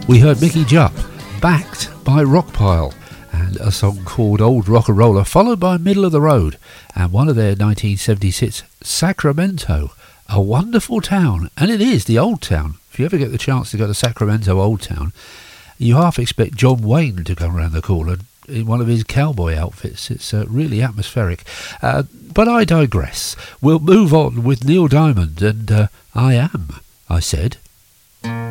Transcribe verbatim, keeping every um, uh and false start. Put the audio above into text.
we heard Mickey Jupp, backed by Rockpile, and a song called Old Rock-a-Roller, followed by Middle of the Road, and one of their nineteen seventies hits, Sacramento, a wonderful town, and it is, the Old Town. If you ever get the chance to go to Sacramento Old Town, you half expect John Wayne to come around the corner in one of his cowboy outfits. It's uh, really atmospheric. Uh, but I digress. We'll move on with Neil Diamond and uh, I Am, I Said.